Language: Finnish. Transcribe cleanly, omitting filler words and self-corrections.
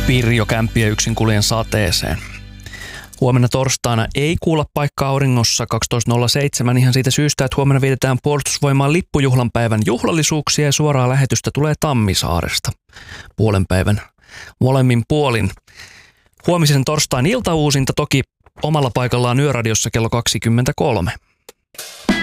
Pirjo Kämppi ja yksin kuljen sateeseen. Huomenna torstaina ei kuulla paikkaa auringossa 12.07 ihan siitä syystä, että huomenna vietetään Puolustusvoimaan lippujuhlan päivän juhlallisuuksia ja suoraa lähetystä tulee Tammisaaresta puolen päivän molemmin puolin. Huomisen torstain iltauusinta toki omalla paikallaan Yöradiossa kello 23.